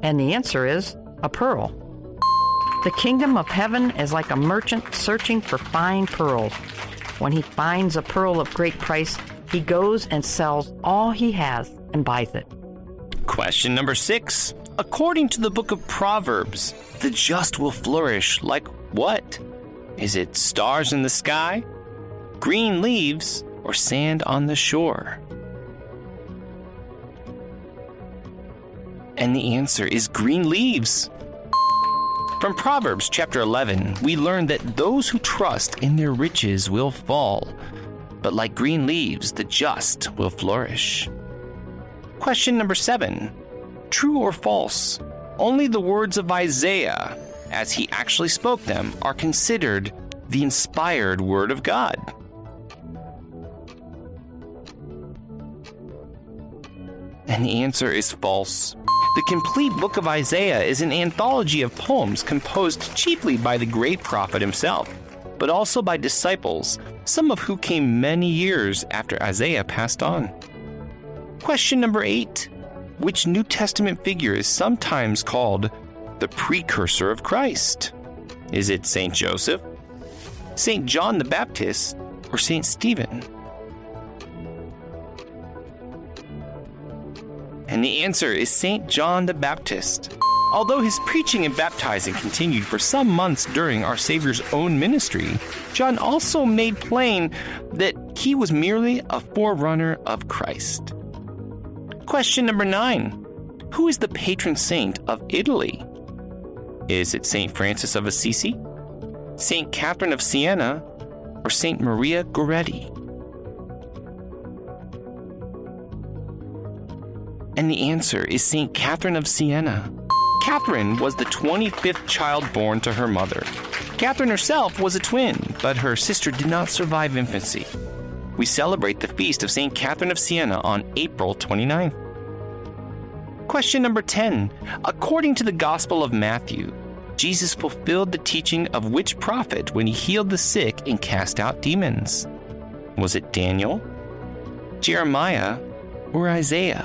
And the answer is a pearl. The kingdom of heaven is like a merchant searching for fine pearls. When he finds a pearl of great price, he goes and sells all he has and buys it. Question number 6. According to the book of Proverbs, the just will flourish like what? Is it stars in the sky, green leaves, or sand on the shore? And the answer is green leaves. From Proverbs chapter 11, we learn that those who trust in their riches will fall, but like green leaves, the just will flourish. Question number 7. True or false? Only the words of Isaiah, as he actually spoke them, are considered the inspired word of God. And the answer is false. The complete book of Isaiah is an anthology of poems composed chiefly by the great prophet himself, but also by disciples, some of who came many years after Isaiah passed on. Question number 8. Which New Testament figure is sometimes called the precursor of Christ? Is it St. Joseph, St. John the Baptist, or St. Stephen? And the answer is St. John the Baptist. Although his preaching and baptizing continued for some months during our Savior's own ministry, John also made plain that he was merely a forerunner of Christ. Question number 9. Who is the patron saint of Italy? Is it St. Francis of Assisi, St. Catherine of Siena, or St. Maria Goretti? And the answer is St. Catherine of Siena. Catherine was the 25th child born to her mother. Catherine herself was a twin, but her sister did not survive infancy. We celebrate the feast of St. Catherine of Siena on April 29th. Question number 10. According to the Gospel of Matthew, Jesus fulfilled the teaching of which prophet when he healed the sick and cast out demons? Was it Daniel, Jeremiah, or Isaiah?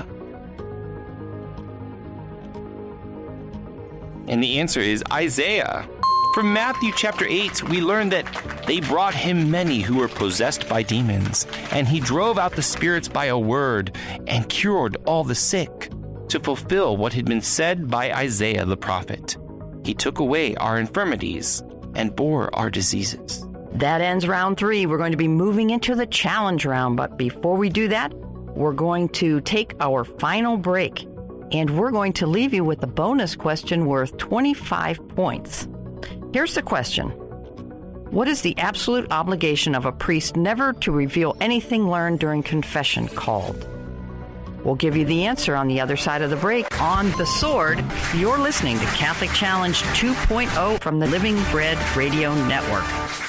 And the answer is Isaiah. From Matthew chapter 8, we learn that they brought him many who were possessed by demons, and he drove out the spirits by a word and cured all the sick, to fulfill what had been said by Isaiah the prophet. He took away our infirmities and bore our diseases. That ends round 3. We're going to be moving into the challenge round, but before we do that, we're going to take our final break. And we're going to leave you with a bonus question worth 25 points. Here's the question. What is the absolute obligation of a priest never to reveal anything learned during confession called? We'll give you the answer on the other side of the break. On The Sword, you're listening to Catholic Challenge 2.0 from the Living Bread Radio Network.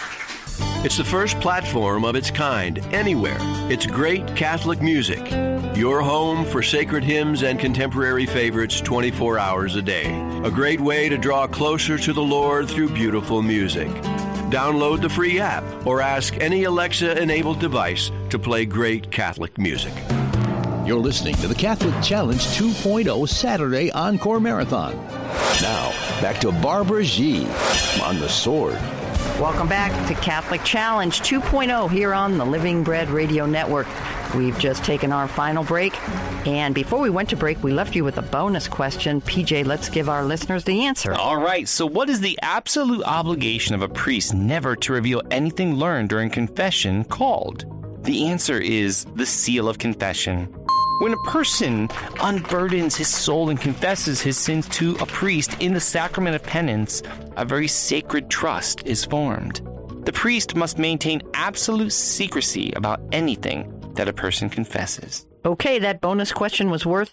It's the first platform of its kind anywhere. It's great Catholic music. Your home for sacred hymns and contemporary favorites 24 hours a day. A great way to draw closer to the Lord through beautiful music. Download the free app or ask any Alexa-enabled device to play great Catholic music. You're listening to the Catholic Challenge 2.0 Saturday Encore Marathon. Now, back to Barbara G. on The Sword. Welcome back to Catholic Challenge 2.0 here on the Living Bread Radio Network. We've just taken our final break, and before we went to break, we left you with a bonus question. PJ, let's give our listeners the answer. All right, so what is the absolute obligation of a priest never to reveal anything learned during confession called? The answer is the seal of confession. When a person unburdens his soul and confesses his sins to a priest in the sacrament of penance, a very sacred trust is formed. The priest must maintain absolute secrecy about anything that a person confesses. Okay, that bonus question was worth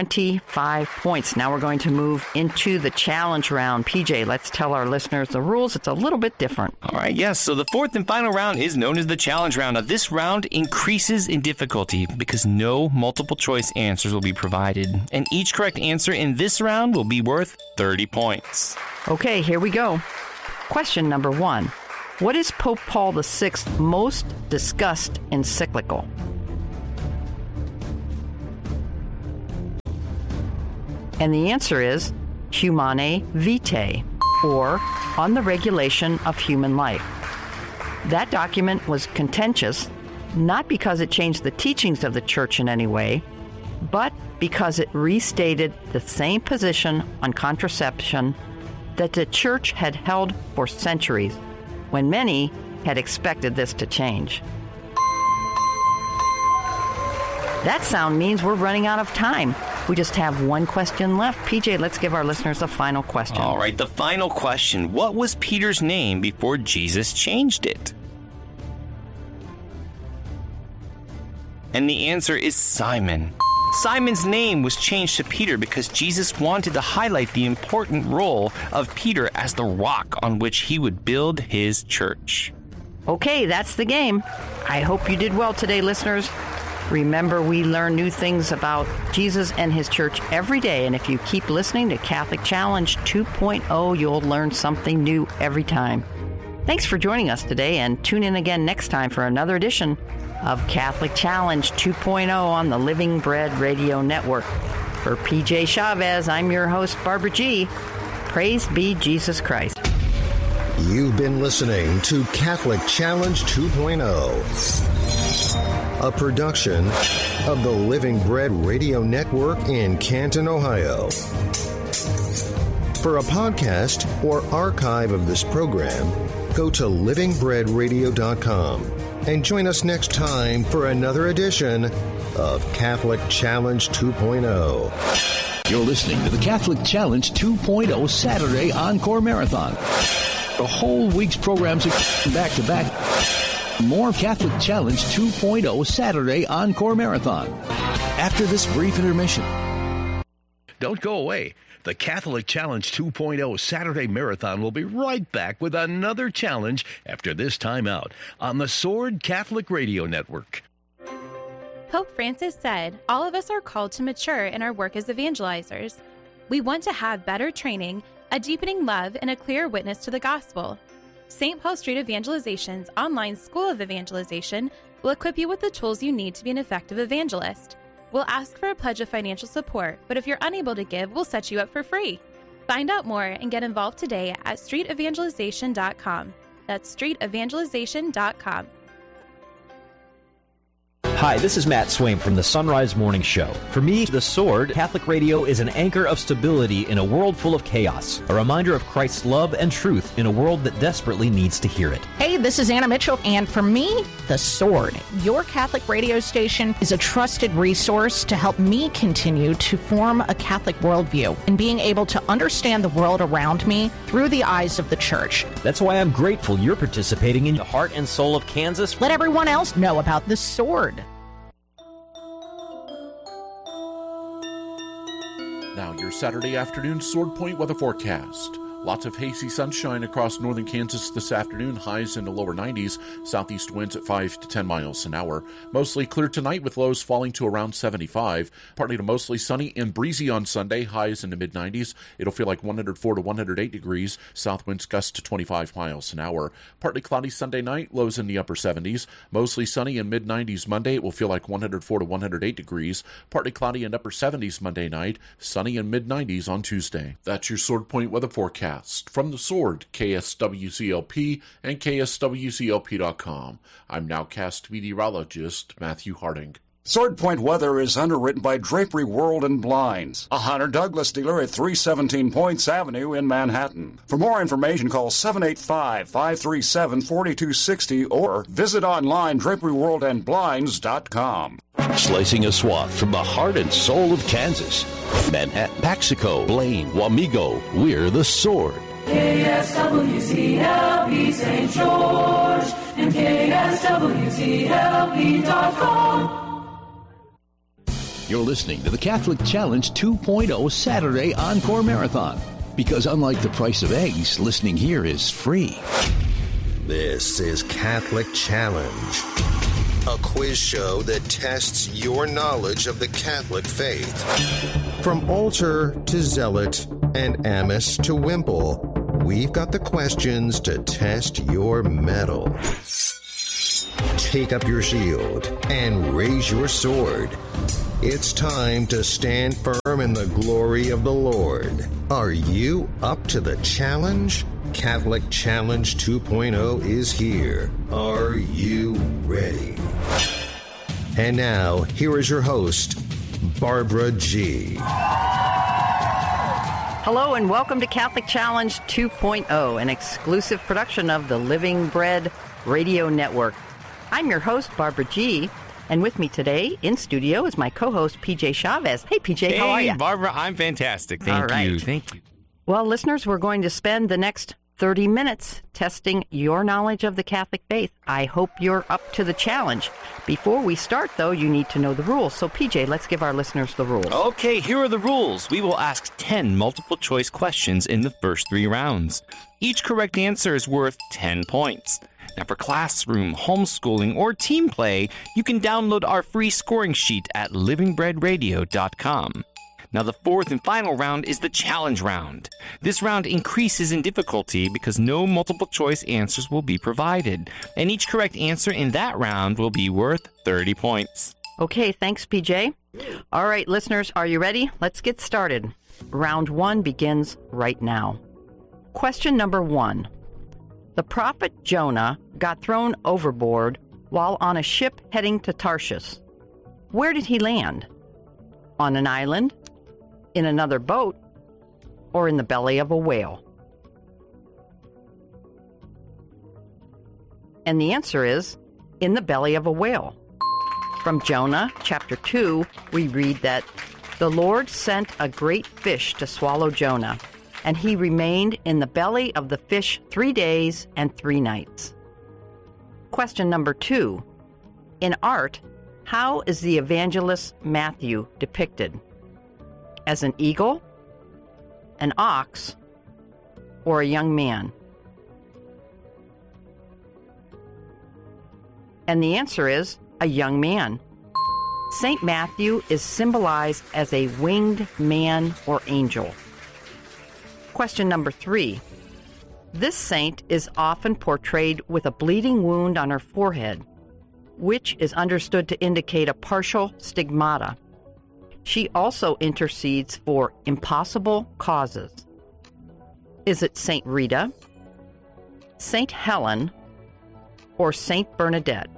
25 points. Now we're going to move into the challenge round. PJ, let's tell our listeners the rules. It's a little bit different. All right, yes. So the fourth and final round is known as the challenge round. Now, this round increases in difficulty because no multiple choice answers will be provided. And each correct answer in this round will be worth 30 points. Okay, here we go. Question number 1. What is Pope Paul VI's most discussed encyclical? And the answer is Humanae Vitae, or On the Regulation of Human Life. That document was contentious, not because it changed the teachings of the Church in any way, but because it restated the same position on contraception that the Church had held for centuries, when many had expected this to change. That sound means we're running out of time. We just have one question left. PJ, let's give our listeners the final question. All right, the final question. What was Peter's name before Jesus changed it? And the answer is Simon. Simon's name was changed to Peter because Jesus wanted to highlight the important role of Peter as the rock on which he would build his church. Okay, that's the game. I hope you did well today, listeners. Remember, we learn new things about Jesus and his church every day, and if you keep listening to Catholic Challenge 2.0, you'll learn something new every time. Thanks for joining us today, and tune in again next time for another edition of Catholic Challenge 2.0 on the Living Bread Radio Network. For PJ Chavez, I'm your host, Barbara G. Praise be Jesus Christ. You've been listening to Catholic Challenge 2.0, a production of the Living Bread Radio Network in Canton, Ohio. For a podcast or archive of this program, go to livingbreadradio.com and join us next time for another edition of Catholic Challenge 2.0. You're listening to the Catholic Challenge 2.0 Saturday Encore Marathon. The whole week's programs are back-to-back. More Catholic Challenge 2.0 Saturday Encore Marathon after this brief intermission. Don't go away. The Catholic Challenge 2.0 Saturday Marathon will be right back with another challenge after this time out on the Sword Catholic Radio Network. Pope Francis said, all of us are called to mature in our work as evangelizers. We want to have better training, a deepening love, and a clear witness to the gospel. St. Paul Street Evangelization's online School of Evangelization will equip you with the tools you need to be an effective evangelist. We'll ask for a pledge of financial support, but if you're unable to give, we'll set you up for free. Find out more and get involved today at streetevangelization.com. That's streetevangelization.com. Hi, this is Matt Swaim from the Sunrise Morning Show. For me, The Sword, Catholic radio is an anchor of stability in a world full of chaos, a reminder of Christ's love and truth in a world that desperately needs to hear it. Hey, this is Anna Mitchell, and for me, The Sword, your Catholic radio station, is a trusted resource to help me continue to form a Catholic worldview and being able to understand the world around me through the eyes of the Church. That's why I'm grateful you're participating in the heart and soul of Kansas. Let everyone else know about The Sword. Now your Saturday afternoon Sword Point weather forecast. Lots of hazy sunshine across northern Kansas this afternoon, highs in the lower 90s, southeast winds at 5 to 10 miles an hour. Mostly clear tonight with lows falling to around 75. Partly to mostly sunny and breezy on Sunday, highs in the mid-90s. It'll feel like 104 to 108 degrees, south winds gust to 25 miles an hour. Partly cloudy Sunday night, lows in the upper 70s. Mostly sunny and mid-90s Monday, it will feel like 104 to 108 degrees. Partly cloudy and upper 70s Monday night, sunny and mid-90s on Tuesday. That's your Sword Point weather forecast. From The Sword, KSWCLP and KSWCLP.com. I'm nowcast meteorologist Matthew Harding. Sword Point weather is underwritten by Drapery World and Blinds, a Hunter Douglas dealer at 317 Points Avenue in Manhattan. For more information, call 785-537-4260 or visit online draperyworldandblinds.com. Slicing a swath from the heart and soul of Kansas. Manhattan, Paxico, Blaine, Wamego, we're The Sword. KSWCLP St. George and KSWCLP.com. You're listening to the Catholic Challenge 2.0 Saturday Encore Marathon. Because unlike the price of eggs, listening here is free. This is Catholic Challenge, a quiz show that tests your knowledge of the Catholic faith. From altar to zealot and amice to wimple, we've got the questions to test your mettle. Take up your shield and raise your sword, It's time to stand firm in the glory of the Lord. Are you up to the challenge? Catholic Challenge 2.0 is here. Are you ready? And now, here is your host, Barbara G. Hello and welcome to Catholic Challenge 2.0, an exclusive production of the Living Bread Radio Network. I'm your host, Barbara G., and with me today in studio is my co-host, PJ Chavez. Hey, PJ, how are you? Hey, Barbara, I'm fantastic. Thank you. Thank you. Well, listeners, we're going to spend the next 30 minutes testing your knowledge of the Catholic faith. I hope you're up to the challenge. Before we start, though, you need to know the rules. So, PJ, let's give our listeners the rules. Okay, here are the rules. We will ask 10 multiple-choice questions in the first 3 rounds. Each correct answer is worth 10 points. Now, for classroom, homeschooling, or team play, you can download our free scoring sheet at livingbreadradio.com. Now, the fourth and final round is the challenge round. This round increases in difficulty because no multiple-choice answers will be provided, and each correct answer in that round will be worth 30 points. Okay, thanks, PJ. All right, listeners, are you ready? Let's get started. Round 1 begins right now. Question number 1. The prophet Jonah got thrown overboard while on a ship heading to Tarshish. Where did he land? On an island, in another boat, or in the belly of a whale? And the answer is in the belly of a whale. From Jonah chapter 2, we read that the Lord sent a great fish to swallow Jonah, and he remained in the belly of the fish 3 days and 3 nights. Question number 2. In art, how is the evangelist Matthew depicted? As an eagle, an ox, or a young man? And the answer is a young man. St. Matthew is symbolized as a winged man or angel. Question number 3. This saint is often portrayed with a bleeding wound on her forehead, which is understood to indicate a partial stigmata. She also intercedes for impossible causes. Is it Saint Rita, Saint Helen, or Saint Bernadette?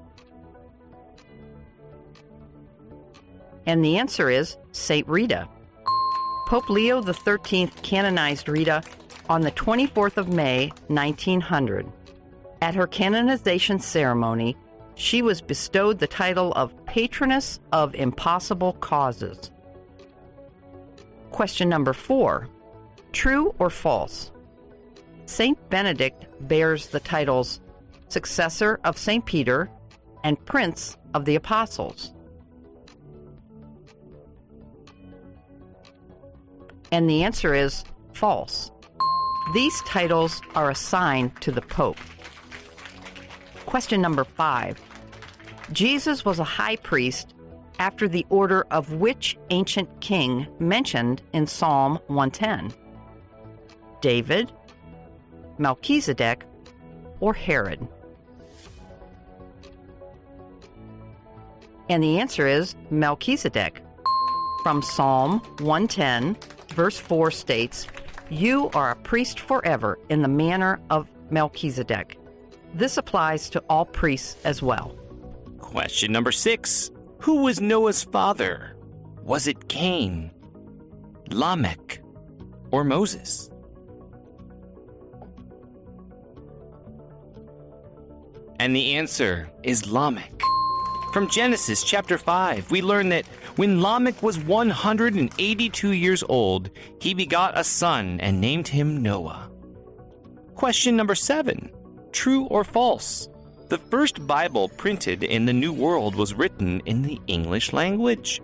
And the answer is Saint Rita. Pope Leo XIII canonized Rita on the 24th of May, 1900. At her canonization ceremony, she was bestowed the title of Patroness of Impossible Causes. Question number 4. True or false? Saint Benedict bears the titles Successor of Saint Peter and Prince of the Apostles. And the answer is false. These titles are assigned to the Pope. Question number 5. Jesus was a high priest after the order of which ancient king mentioned in Psalm 110? David, Melchizedek, or Herod? And the answer is Melchizedek. From Psalm 110, verse 4 states, "You are a priest forever in the manner of Melchizedek." This applies to all priests as well. Question number 6. Who was Noah's father? Was it Cain, Lamech, or Moses? And the answer is Lamech. From Genesis chapter 5, we learn that when Lamech was 182 years old, he begot a son and named him Noah. Question number 7. True or false? The first Bible printed in the New World was written in the English language.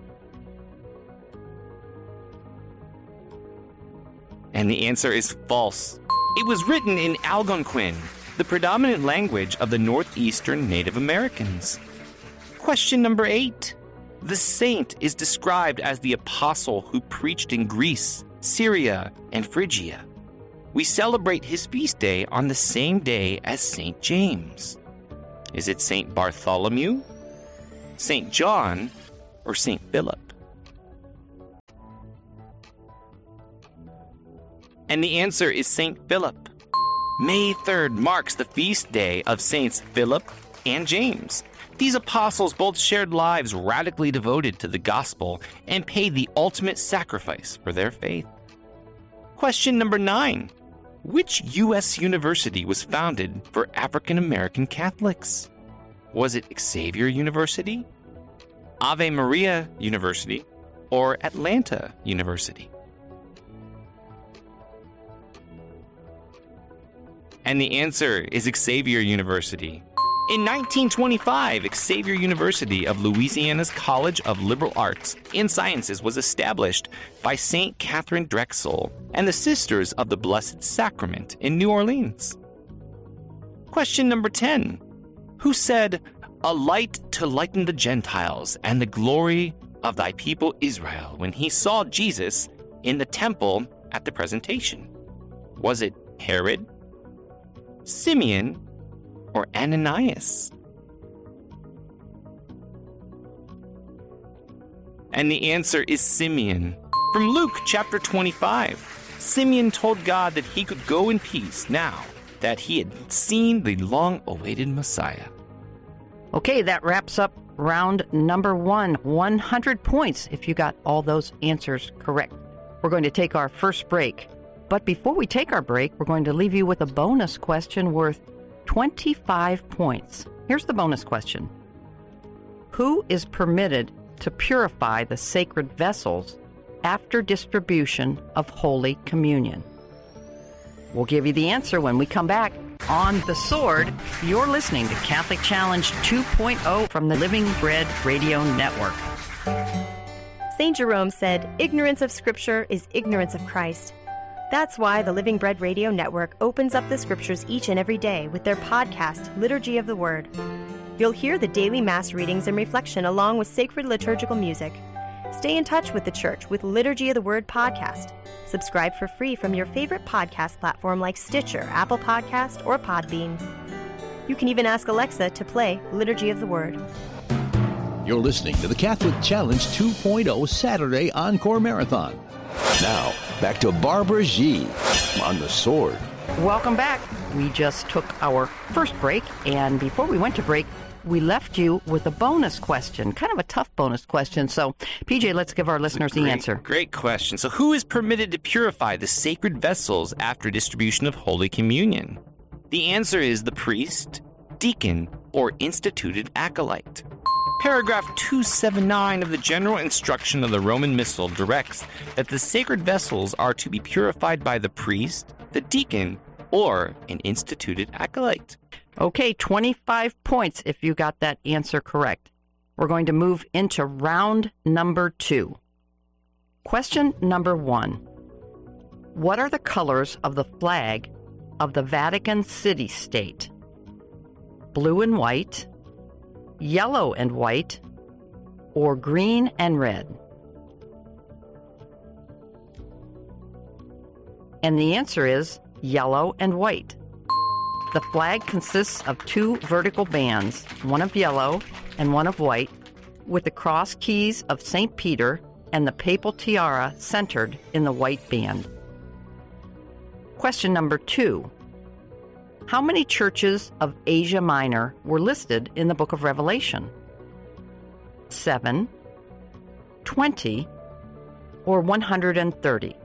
And the answer is false. It was written in Algonquin, the predominant language of the northeastern Native Americans. Question number 8. The saint is described as the apostle who preached in Greece, Syria, and Phrygia. We celebrate his feast day on the same day as St. James. Is it St. Bartholomew, St. John, or St. Philip? And the answer is St. Philip. May 3rd marks the feast day of Saints Philip and James. These apostles both shared lives radically devoted to the gospel and paid the ultimate sacrifice for their faith. Question number 9. Which U.S. university was founded for African American Catholics? Was it Xavier University, Ave Maria University, or Atlanta University? And the answer is Xavier University. In 1925, Xavier University of Louisiana's College of Liberal Arts and Sciences was established by St. Catherine Drexel and the Sisters of the Blessed Sacrament in New Orleans. Question number 10. Who said, "A light to lighten the Gentiles and the glory of thy people Israel," when he saw Jesus in the temple at the presentation? Was it Herod, Simeon, or Ananias? And the answer is Simeon. From Luke chapter 25, Simeon told God that he could go in peace now that he had seen the long-awaited Messiah. Okay, that wraps up round number 1. 100 points if you got all those answers correct. We're going to take our first break. But before we take our break, we're going to leave you with a bonus question worth 25 points. Here's the bonus question. Who is permitted to purify the sacred vessels after distribution of Holy Communion? We'll give you the answer when we come back on The Sword. You're listening to Catholic Challenge 2.0 from the Living Bread Radio Network. St. Jerome said, "Ignorance of Scripture is ignorance of Christ." That's why the Living Bread Radio Network opens up the Scriptures each and every day with their podcast, Liturgy of the Word. You'll hear the daily Mass readings and reflection along with sacred liturgical music. Stay in touch with the Church with Liturgy of the Word podcast. Subscribe for free from your favorite podcast platform like Stitcher, Apple Podcast, or Podbean. You can even ask Alexa to play Liturgy of the Word. You're listening to the Catholic Challenge 2.0 Saturday Encore Marathon. Now, back to Barbara G. on The Sword. Welcome back. We just took our first break, and before we went to break, we left you with a bonus question, kind of a tough bonus question. So, PJ, let's give our listeners the answer. Great question. So, who is permitted to purify the sacred vessels after distribution of Holy Communion? The answer is the priest, deacon, or instituted acolyte. Paragraph 279 of the General Instruction of the Roman Missal directs that the sacred vessels are to be purified by the priest, the deacon, or an instituted acolyte. Okay, 25 points if you got that answer correct. We're going to move into round number 2. Question number 1. What are the colors of the flag of the Vatican City-State? Blue and white, yellow and white, or green and red? And the answer is yellow and white. The flag consists of 2 vertical bands, one of yellow and one of white, with the cross keys of St. Peter and the papal tiara centered in the white band. Question number 2. How many churches of Asia Minor were listed in the book of Revelation? 7, 20, or 130?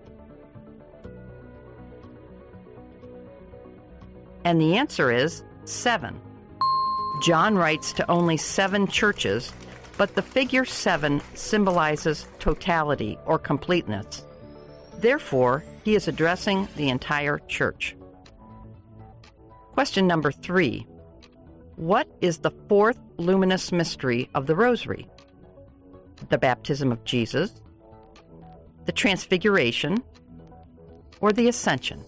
And the answer is 7. John writes to only 7 churches, but the figure 7 symbolizes totality or completeness. Therefore, he is addressing the entire church. Question number 3. What is the 4th luminous mystery of the Rosary? The baptism of Jesus, the Transfiguration, or the Ascension?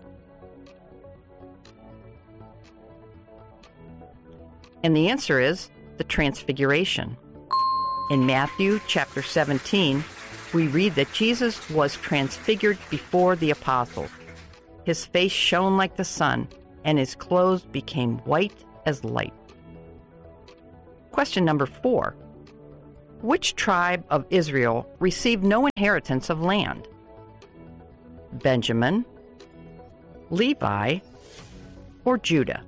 And the answer is the Transfiguration. In Matthew chapter 17, we read that Jesus was transfigured before the apostles. His face shone like the sun, and his clothes became white as light. Question number 4. Which tribe of Israel received no inheritance of land? Benjamin, Levi, or Judah?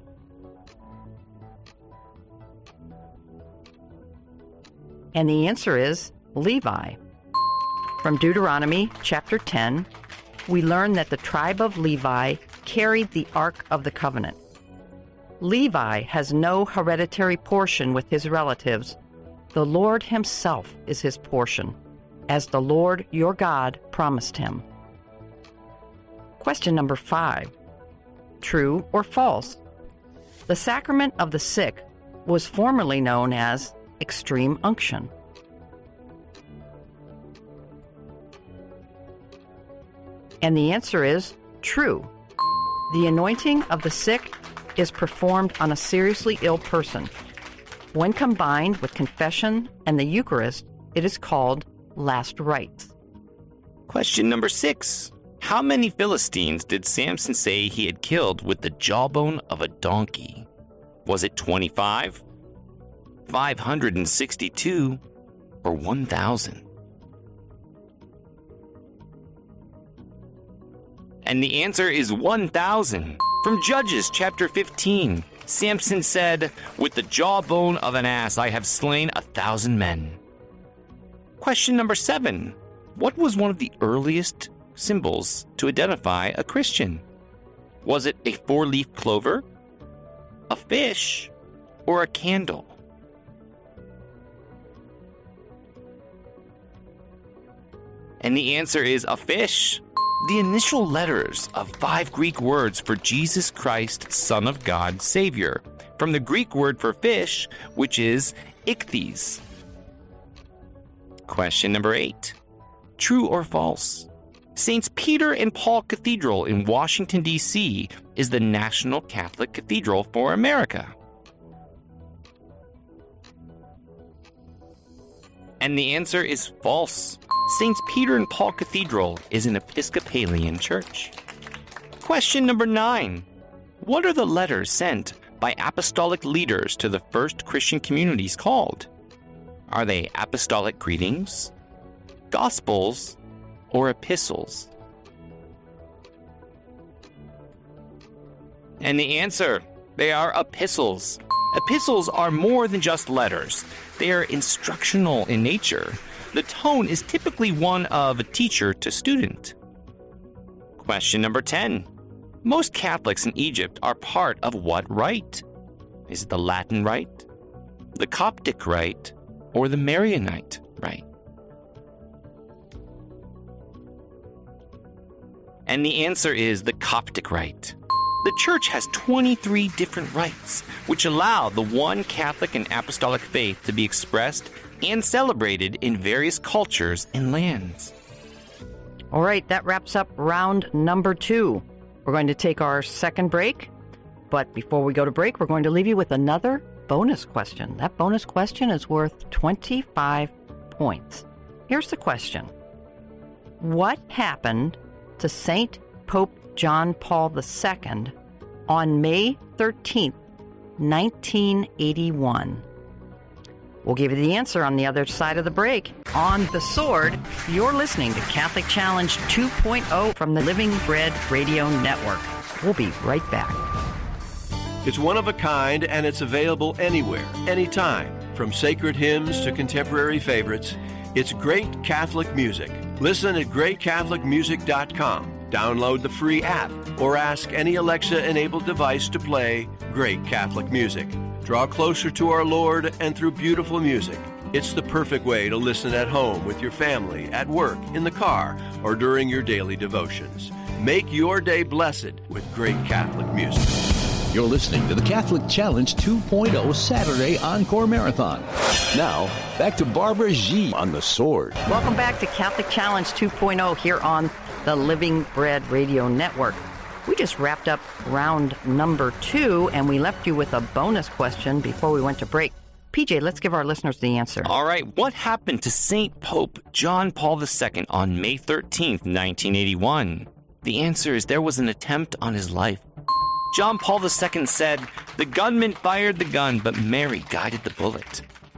And the answer is Levi. From Deuteronomy chapter 10, we learn that the tribe of Levi carried the Ark of the Covenant. Levi has no hereditary portion with his relatives. The Lord himself is his portion, as the Lord your God promised him. Question number 5. True or false? The sacrament of the sick was formerly known as extreme unction. And the answer is true. The anointing of the sick is performed on a seriously ill person. When combined with confession and the Eucharist, it is called last rites. Question number 6. How many Philistines did Samson say he had killed with the jawbone of a donkey? Was it 25, 562, or 1,000? And the answer is 1,000. From Judges chapter 15, Samson said, "With the jawbone of an ass I have slain 1,000 men." Question number 7. What was one of the earliest symbols to identify a Christian? Was it a 4-leaf clover, a fish, or a candle? And the answer is a fish. The initial letters of 5 Greek words for Jesus Christ, Son of God, Savior, from the Greek word for fish, which is ichthyes. Question number 8. True or false? St. Peter and Paul Cathedral in Washington, D.C. is the National Catholic Cathedral for America. And the answer is false. St. Peter and Paul Cathedral is an Episcopalian church. Question number 9. What are the letters sent by apostolic leaders to the first Christian communities called? Are they apostolic greetings, gospels, or epistles? And the answer, they are epistles. Epistles are more than just letters. They are instructional in nature. The tone is typically one of a teacher to student. Question number 10. Most Catholics in Egypt are part of what rite? Is it the Latin rite, the Coptic rite, or the Maronite rite? And the answer is the Coptic rite. The Church has 23 different rites, which allow the one Catholic and Apostolic faith to be expressed and celebrated in various cultures and lands. All right, that wraps up round number 2. We're going to take our second break, but before we go to break, we're going to leave you with another bonus question. That bonus question is worth 25 points. Here's the question. What happened to St. Pope John Paul II on May 13th, 1981? We'll give you the answer on the other side of the break. On The Sword, you're listening to Catholic Challenge 2.0 from the Living Bread Radio Network. We'll be right back. It's one of a kind, and it's available anywhere, anytime. From sacred hymns to contemporary favorites, it's great Catholic music. Listen at greatcatholicmusic.com. Download the free app or ask any Alexa-enabled device to play great Catholic music. Draw closer to our Lord and through beautiful music. It's the perfect way to listen at home with your family, at work, in the car, or during your daily devotions. Make your day blessed with great Catholic music. You're listening to the Catholic Challenge 2.0 Saturday Encore Marathon. Now, back to Barbara G. on The Sword. Welcome back to Catholic Challenge 2.0 here on the Living Bread Radio Network. We just wrapped up round number 2, and we left you with a bonus question before we went to break. PJ, let's give our listeners the answer. All right, what happened to St. Pope John Paul II on May 13th, 1981? The answer is there was an attempt on his life. John Paul II said, "The gunman fired the gun, but Mary guided the bullet."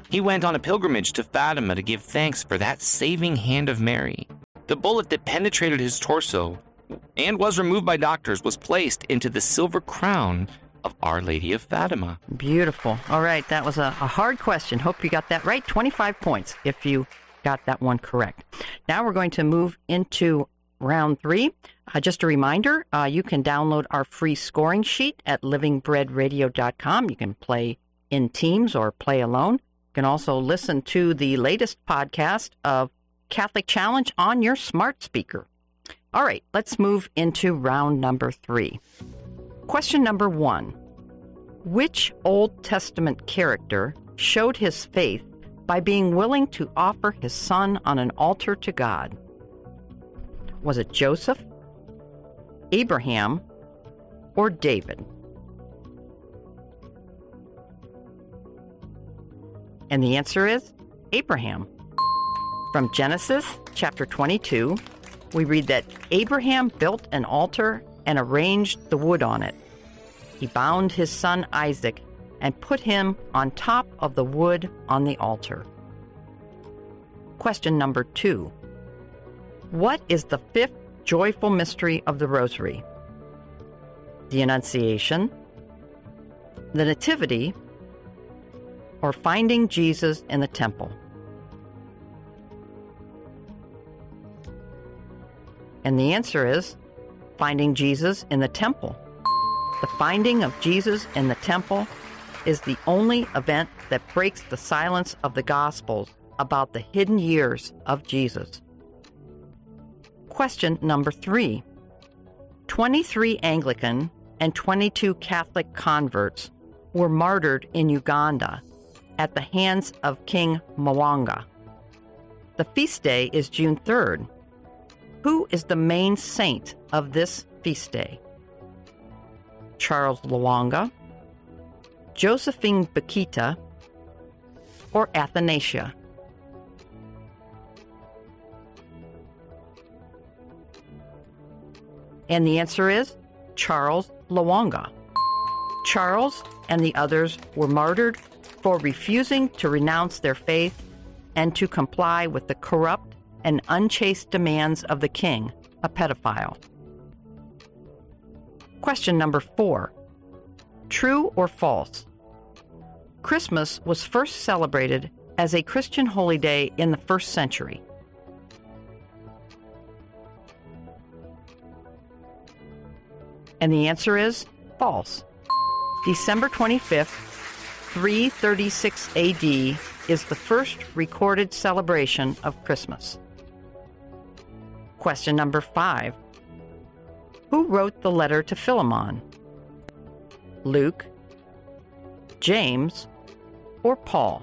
He went on a pilgrimage to Fatima to give thanks for that saving hand of Mary. The bullet that penetrated his torso and was removed by doctors was placed into the silver crown of Our Lady of Fatima. Beautiful. All right, that was a hard question. Hope you got that right. 25 points if you got that one correct. Now we're going to move into round 3. Just a reminder, you can download our free scoring sheet at livingbreadradio.com. You can play in teams or play alone. You can also listen to the latest podcast of Catholic Challenge on your smart speaker. All right, let's move into round number 3. Question number 1. Which Old Testament character showed his faith by being willing to offer his son on an altar to God? Was it Joseph, Abraham, or David? And the answer is Abraham. From Genesis chapter 22, we read that Abraham built an altar and arranged the wood on it. He bound his son Isaac and put him on top of the wood on the altar. Question number 2. What is the 5th joyful mystery of the Rosary? The Annunciation, the Nativity, or finding Jesus in the temple? And the answer is finding Jesus in the temple. The finding of Jesus in the temple is the only event that breaks the silence of the Gospels about the hidden years of Jesus. Question number 3. 23 Anglican and 22 Catholic converts were martyred in Uganda at the hands of King Mwanga. The feast day is June 3rd. Who is the main saint of this feast day? Charles Lwanga, Josephine Bakita, or Athanasia? And the answer is Charles Lwanga. Charles and the others were martyred for refusing to renounce their faith and to comply with the corrupt and unchaste demands of the king, a pedophile. Question number 4. True or false? Christmas was first celebrated as a Christian holy day in the 1st century. And the answer is false. December 25th, 336 AD is the first recorded celebration of Christmas. Question number 5. Who wrote the letter to Philemon? Luke, James, or Paul?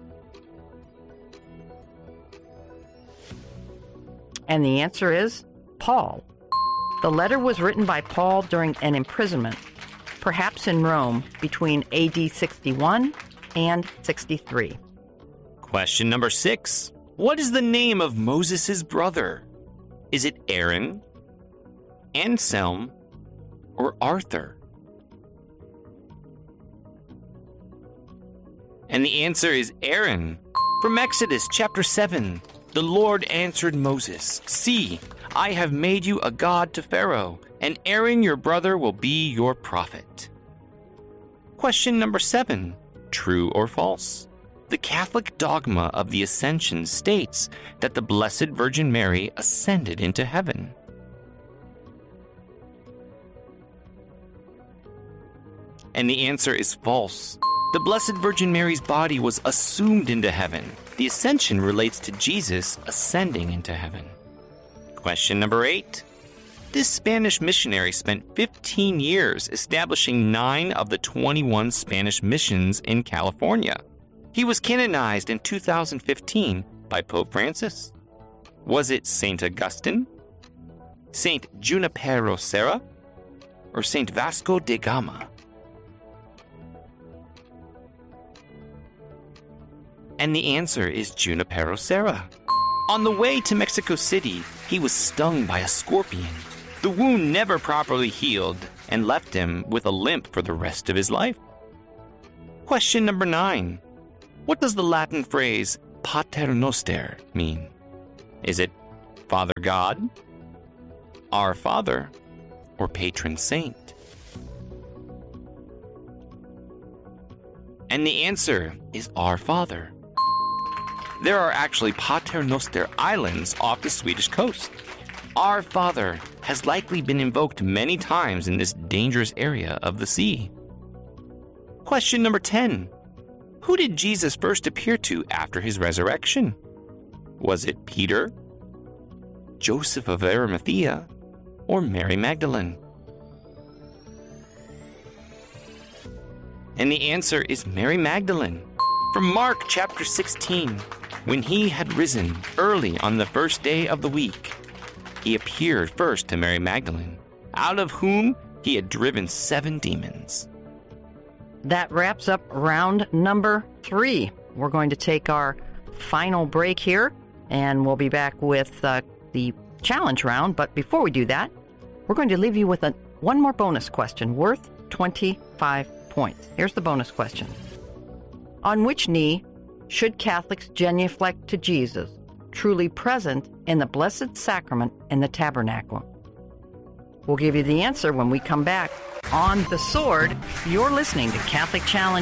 And the answer is Paul. The letter was written by Paul during an imprisonment, perhaps in Rome, between AD 61 and 63. Question number 6. What is the name of Moses' brother? Is it Aaron, Anselm, or Arthur? And the answer is Aaron. From Exodus chapter 7, the Lord answered Moses, "See, I have made you a god to Pharaoh, and Aaron your brother will be your prophet." Question number 7. True or false? The Catholic dogma of the Ascension states that the Blessed Virgin Mary ascended into heaven. And the answer is false. The Blessed Virgin Mary's body was assumed into heaven. The Ascension relates to Jesus ascending into heaven. Question number 8. This Spanish missionary spent 15 years establishing 9 of the 21 Spanish missions in California. He was canonized in 2015 by Pope Francis. Was it St. Augustine, St. Junipero Serra, or St. Vasco da Gama? And the answer is Junipero Serra. On the way to Mexico City, he was stung by a scorpion. The wound never properly healed and left him with a limp for the rest of his life. Question number 9. What does the Latin phrase Pater Noster mean? Is it Father God, Our Father, or Patron Saint? And the answer is Our Father. There are actually Pater Noster Islands off the Swedish coast. Our Father has likely been invoked many times in this dangerous area of the sea. Question number 10. Who did Jesus first appear to after his resurrection? Was it Peter, Joseph of Arimathea, or Mary Magdalene? And the answer is Mary Magdalene. From Mark chapter 16, when he had risen early on the first day of the week, he appeared first to Mary Magdalene, out of whom he had driven 7 demons. That wraps up round number 3. We're going to take our final break here, and we'll be back with the challenge round. But before we do that, we're going to leave you with one more bonus question worth 25 points. Here's the bonus question. On which knee should Catholics genuflect to Jesus, truly present in the Blessed Sacrament in the Tabernacle? We'll give you the answer when we come back on The Sword. You're listening to Catholic Challenge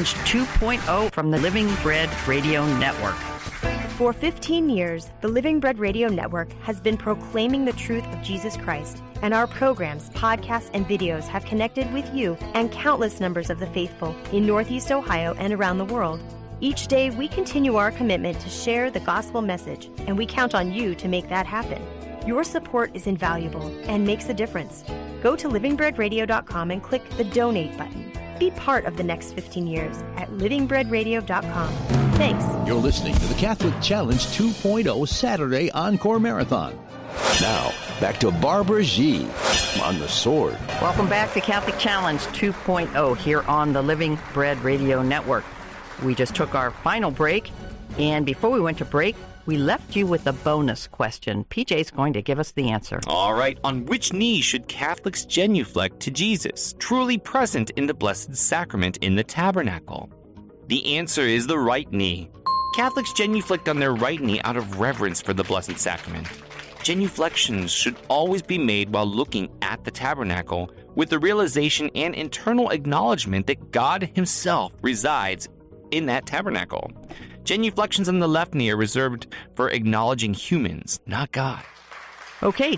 2.0 from the Living Bread Radio Network. For 15 years, the Living Bread Radio Network has been proclaiming the truth of Jesus Christ, and our programs, podcasts, and videos have connected with you and countless numbers of the faithful in Northeast Ohio and around the world. Each day, we continue our commitment to share the gospel message, and we count on you to make that happen. Your support is invaluable and makes a difference. Go to livingbreadradio.com and click the donate button. Be part of the next 15 years at livingbreadradio.com. Thanks. You're listening to the Catholic Challenge 2.0 Saturday Encore Marathon. Now, back to Barbara G. on The Sword. Welcome back to Catholic Challenge 2.0 here on the Living Bread Radio Network. We just took our final break, and before we went to break, we left you with a bonus question. PJ's going to give us the answer. All right. On which knee should Catholics genuflect to Jesus, truly present in the Blessed Sacrament in the Tabernacle? The answer is the right knee. Catholics genuflect on their right knee out of reverence for the Blessed Sacrament. Genuflections should always be made while looking at the tabernacle with the realization and internal acknowledgement that God Himself resides in that tabernacle. Genuflections on the left knee are reserved for acknowledging humans, not God. Okay,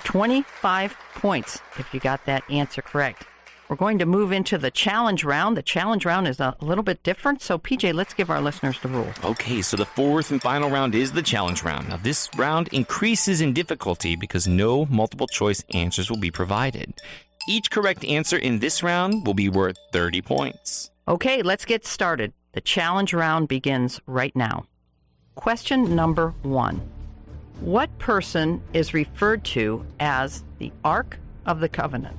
25 points if you got that answer correct. We're going to move into the challenge round. The challenge round is a little bit different, so PJ, let's give our listeners the rule. Okay, so the fourth and final round is the challenge round. Now, this round increases in difficulty because no multiple choice answers will be provided. Each correct answer in this round will be worth 30 points. Okay, let's get started. The challenge round begins right now. Question number 1. What person is referred to as the Ark of the Covenant?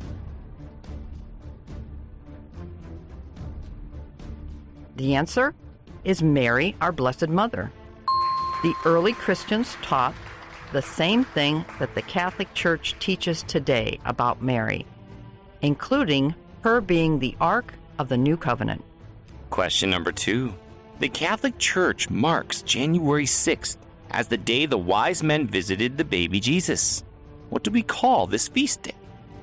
The answer is Mary, our Blessed Mother. The early Christians taught the same thing that the Catholic Church teaches today about Mary, including her being the Ark of the New Covenant. Question number 2. The Catholic Church marks January 6th as the day the wise men visited the baby Jesus. What do we call this feast day?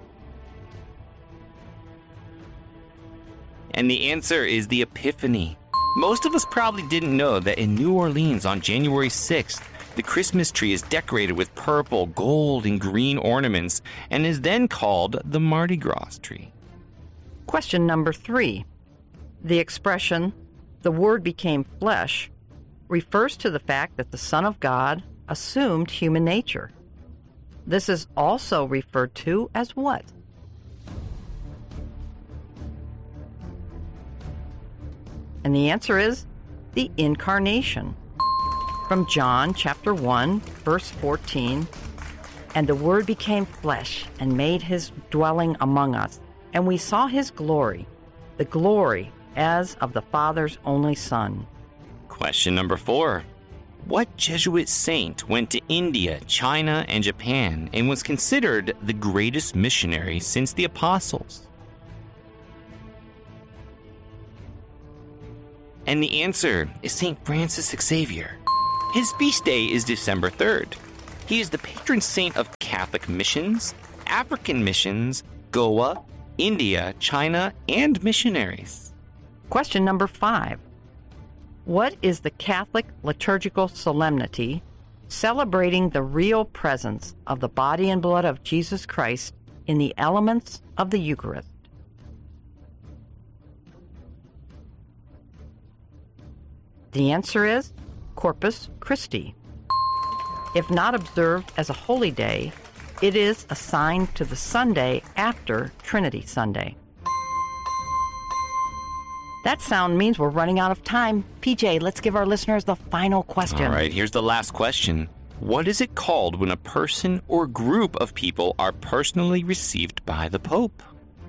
And the answer is the Epiphany. Most of us probably didn't know that in New Orleans on January 6th, the Christmas tree is decorated with purple, gold, and green ornaments and is then called the Mardi Gras tree. Question number 3. The expression, "the Word became flesh," refers to the fact that the Son of God assumed human nature. This is also referred to as what? And the answer is the Incarnation. From John chapter 1, verse 14, "And the Word became flesh and made His dwelling among us, and we saw His glory, the glory as of the Father's only Son." Question number 4. What Jesuit saint went to India, China, and Japan and was considered the greatest missionary since the apostles? And the answer is St. Francis Xavier. His feast day is December 3rd. He is the patron saint of Catholic missions, African missions, Goa, India, China, and missionaries. Question number 5. What is the Catholic liturgical solemnity celebrating the real presence of the body and blood of Jesus Christ in the elements of the Eucharist? The answer is Corpus Christi. If not observed as a holy day, it is assigned to the Sunday after Trinity Sunday. That sound means we're running out of time. PJ, let's give our listeners the final question. All right, here's the last question. What is it called when a person or group of people are personally received by the Pope?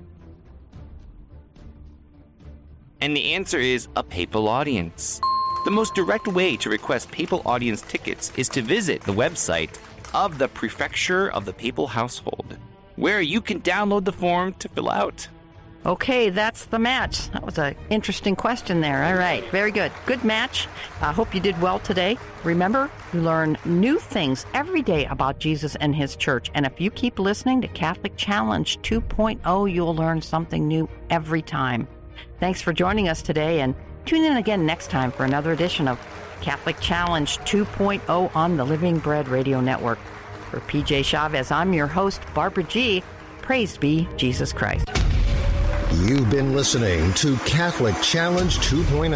And the answer is a papal audience. The most direct way to request papal audience tickets is to visit the website of the Prefecture of the Papal Household, where you can download the form to fill out. Okay, that's the match. That was an interesting question there. All right, very good. Good match. I hope you did well today. Remember, you learn new things every day about Jesus and his church. And if you keep listening to Catholic Challenge 2.0, you'll learn something new every time. Thanks for joining us today, and tune in again next time for another edition of Catholic Challenge 2.0 on the Living Bread Radio Network. For PJ Chavez, I'm your host, Barbara G. Praised be Jesus Christ. You've been listening to Catholic Challenge 2.0,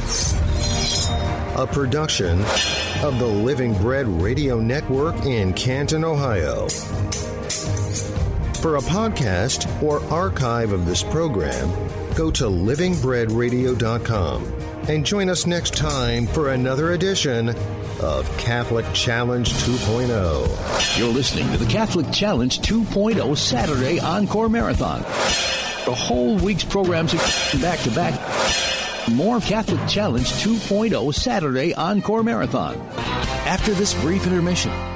a production of the Living Bread Radio Network in Canton, Ohio. For a podcast or archive of this program, go to livingbreadradio.com and join us next time for another edition of Catholic Challenge 2.0. You're listening to the Catholic Challenge 2.0 Saturday Encore Marathon. The whole week's programs are back-to-back. More Catholic Challenge 2.0 Saturday Encore Marathon after this brief intermission.